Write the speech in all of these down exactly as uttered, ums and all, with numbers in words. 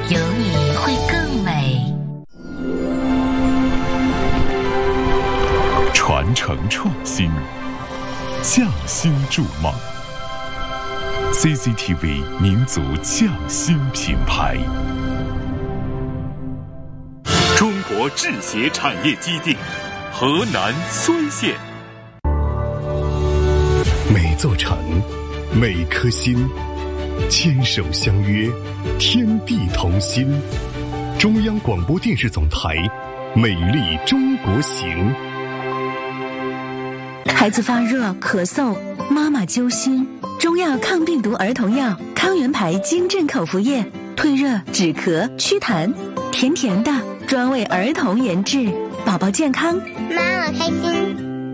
有你会更美。 传承创新，匠心筑梦。C C T V 民族匠心品牌。中国制鞋产业基地，河南睢县。每座城，每颗心，牵手相约，天地同心。中央广播电视总台，美丽中国行。 孩子发热咳嗽，妈妈揪心，中药抗病毒儿童药康元牌金镇口服液，退热止咳祛痰，甜甜的，专为儿童研制，宝宝健康， 妈妈开心。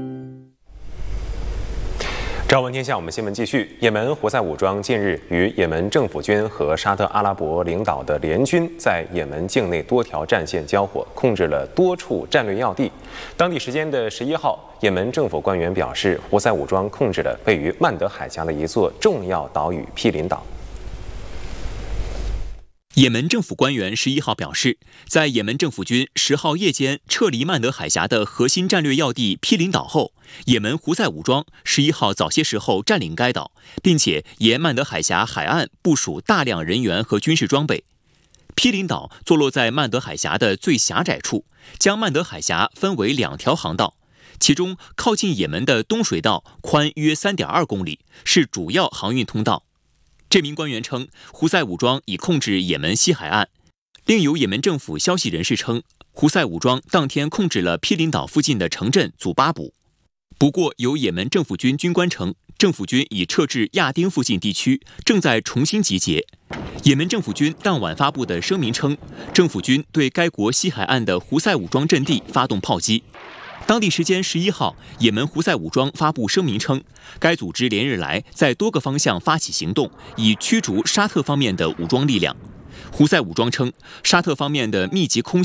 朝闻天下，我们新闻继续。也门胡塞武装近日与也门政府军和沙特阿拉伯领导的联军在也门境内多条战线交火，控制了多处战略要地。当地时间的十一号，也门政府官员表示，胡塞武装控制了位于曼德海峡的一座重要岛屿毗邻岛。 也门政府官员十一号表示，在也门政府军十号夜间撤离曼德海峡的核心战略要地毗邻岛后，也门胡塞武装十一号早些时候占领该岛，并且沿曼德海峡海岸部署大量人员和军事装备。毗邻岛坐落在曼德海峡的最狭窄处，将曼德海峡分为两条航道，其中靠近也门的东水道宽约 三点二公里，是主要航运通道。这名官员称，胡塞武装已控制也门西海岸。另有也门政府消息人士称，胡塞武装当天控制了毗邻岛附近的城镇祖巴卜。不过，有也门政府军军官称，政府军已撤至亚丁附近地区，正在重新集结。也门政府军当晚发布的声明称，政府军对该国西海岸的胡塞武装阵地发动炮击。当地时间十一号，也门胡塞武装发布声明称，该组织连日来在多个方向发起行动，以驱逐沙特方面的武装力量。胡塞武装称，沙特方面的密集空袭